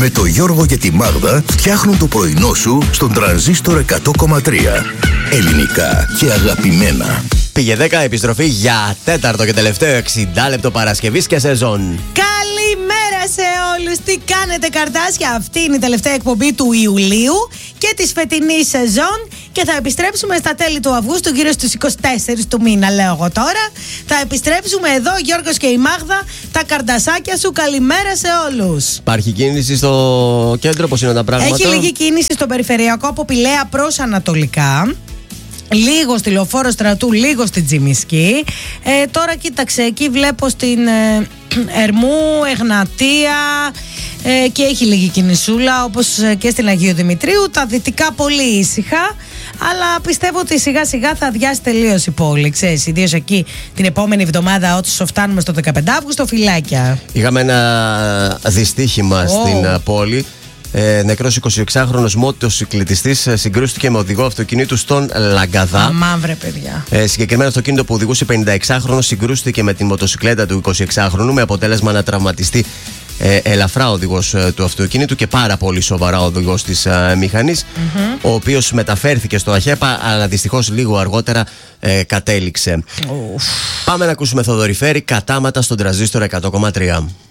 Με το Γιώργο και τη Μάγδα φτιάχνουν το πρωινό σου στον τρανζίστορ 100,3. Ελληνικά και αγαπημένα. Πήγε 10, επιστροφή για τέταρτο και τελευταίο 60 λεπτό Παρασκευής και σεζόν. Καλημέρα σε όλους. Τι κάνετε, καρτάσια? Αυτή είναι η τελευταία εκπομπή του Ιουλίου και της φετινής σεζόν. Και θα επιστρέψουμε στα τέλη του Αυγούστου, γύρω στους 24 του μήνα, λέω εγώ τώρα. Θα επιστρέψουμε εδώ, Γιώργος και η Μάγδα, τα καρντασάκια σου. Καλημέρα σε όλους. Υπάρχει κίνηση στο κέντρο, πώς είναι τα πράγματα? Έχει λίγη κίνηση στο περιφερειακό από Πηλαία προς Ανατολικά. Λίγο στη Λεωφόρο Στρατού, λίγο στην Τζιμισκή. Τώρα κοίταξε, εκεί βλέπω στην Ερμού, Εγνατία και έχει λίγη κινησούλα, όπως και στην Αγίου Δημητρίου. Τα δυτικά πολύ ήσυχα, αλλά πιστεύω ότι σιγά σιγά θα αδειάσει τελείως η πόλη, ξέρεις, ιδίως εκεί την επόμενη εβδομάδα, όσο φτάνουμε στο 15 Αύγουστο, φυλάκια. Είχαμε ένα δυστύχημα στην πόλη. Νεκρός 26χρονος μοτοσυκλετιστής συγκρούστηκε με οδηγό αυτοκινήτου στον Λαγκαδά. Μαύρε παιδιά. Συγκεκριμένα αυτοκίνητο που οδηγούσε 56χρονος συγκρούστηκε με την μοτοσυκλέτα του 26χρονου, με αποτέλεσμα να τραυματιστεί ελαφρά ο οδηγός του αυτοκίνητου και πάρα πολύ σοβαρά ο οδηγός της μηχανής, ο οποίος μεταφέρθηκε στο ΑΧΕΠΑ, αλλά δυστυχώς λίγο αργότερα κατέληξε. Πάμε να ακούσουμε Θοδωρή Φέρη, Κατάματα στον τρανζίστορ 100,3.